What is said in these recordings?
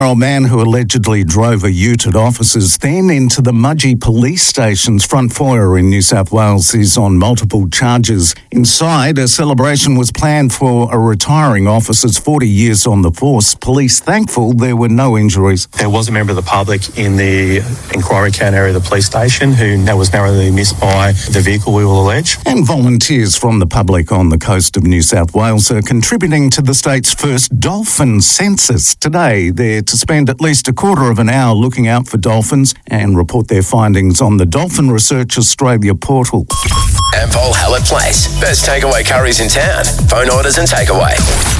A man who allegedly drove a ute at officers, then into the Mudgee police station's front foyer in New South Wales, is on multiple charges. Inside, a celebration was planned for a retiring officer's 40 years on the force. Police thankful there were no injuries. There was a member of the public in the inquiry count area of the police station who was narrowly missed by the vehicle, we will allege. And volunteers from the public on the coast of New South Wales are contributing to the state's first dolphin census today. They're to spend at least a quarter of an hour looking out for dolphins and report their findings on the Dolphin Research Australia portal. Ampol Hallett Place. Best takeaway curries in town. Phone orders and takeaway.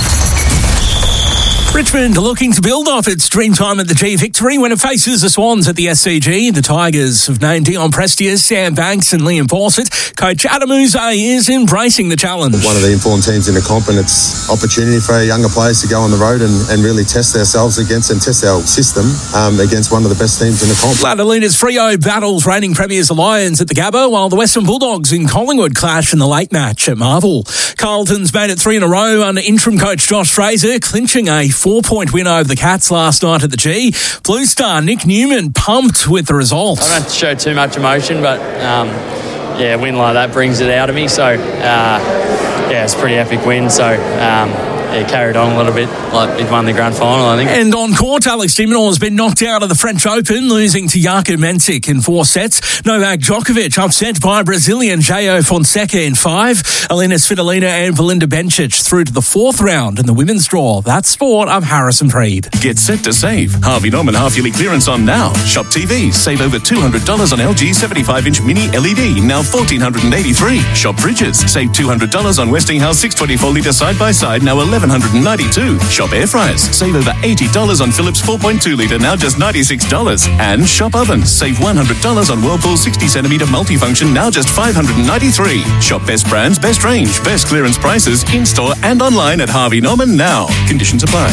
Richmond looking to build off its dream time at the G Victory when it faces the Swans at the SCG. The Tigers have named Dion Prestius, Sam Banks and Liam Fawcett. Coach Adam Uze is embracing the challenge. One of the informed teams in the comp, and it's opportunity for our younger players to go on the road and really test ourselves against and test our system against one of the best teams in the comp. Ladalina's Freo battles reigning premiers the Lions at the Gabba, while the Western Bulldogs in Collingwood clash in the late match at Marvel. Carlton's made it 3 in a row under interim coach Josh Fraser, clinching a 4-point win over the Cats last night at the G. Blue Star Nick Newman pumped with the result. I don't show too much emotion, but a win like that brings it out of me. So, it's a pretty epic win. So, carried on a little bit like it won the grand final, I think. And on court, Alex de Minaur has been knocked out of the French Open, losing to Jarko Mensik in 4 sets. Novak Djokovic upset by Brazilian João Fonseca in 5. Alina Svitolina and Belinda Bencic through to the 4th round in the women's draw. That's sport. I'm Harrison Preed. Get set to save. Harvey Norman half-yearly clearance on now. Shop TVs. Save over $200 on LG 75-inch mini LED, now $1,483. Shop fridges. Save $200 on Westinghouse 624-litre side-by-side, now $1,192. Shop air fryers. Save over $80 on Philips 4.2-litre, now just $96. And shop ovens. Save $100 on Whirlpool 60cm multifunction, now just $593. Shop best brands, best range, best clearance prices in-store and online at Harvey Norman now. Conditions apply.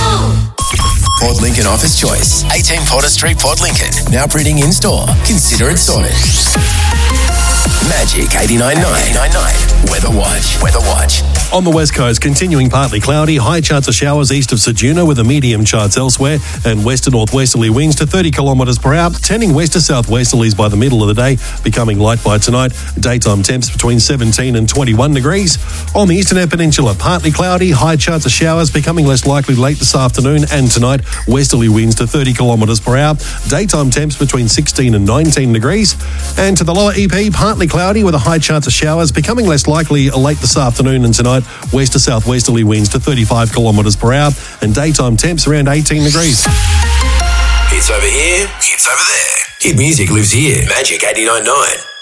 Port Lincoln Office Choice. 18 Potter Street, Port Lincoln. Now printing in-store. Consider it sorted. Magic 89.9. Weather Watch. On the west coast, continuing partly cloudy, high chance of showers east of Ceduna with a medium chance elsewhere, and west to northwesterly winds to 30 kilometres per hour, tending west to southwesterlies by the middle of the day, becoming light by tonight. Daytime temps between 17 and 21 degrees. On the eastern peninsula, partly cloudy, high chance of showers, becoming less likely late this afternoon and tonight. Westerly winds to 30 kilometres per hour. Daytime temps between 16 and 19 degrees. And to the lower EP, partly cloudy with a high chance of showers, becoming less likely late this afternoon and tonight. West to southwesterly winds to 35 kilometres per hour, and daytime temps around 18 degrees. Hits over here, hits over there. Hit music lives here. Magic 89.9.